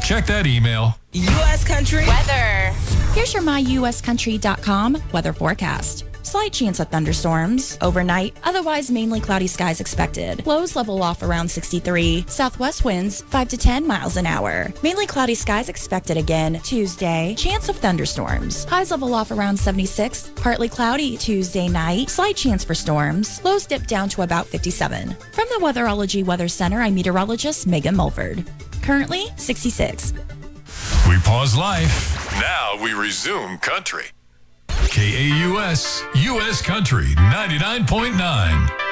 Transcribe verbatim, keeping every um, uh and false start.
Check that email. U S Country Weather. Here's your my U S country dot com weather forecast. Slight chance of thunderstorms overnight, otherwise mainly cloudy skies expected. Lows level off around sixty-three. Southwest winds five to ten miles an hour. Mainly cloudy skies expected again Tuesday. Chance of thunderstorms. Highs level off around seventy-six. Partly cloudy Tuesday night. Slight chance for storms. Lows dip down to about fifty-seven. From the Weatherology Weather Center, I'm meteorologist Megan Mulford. Currently sixty-six. We pause life. Now we resume country. K A U S, U S Country ninety-nine point nine.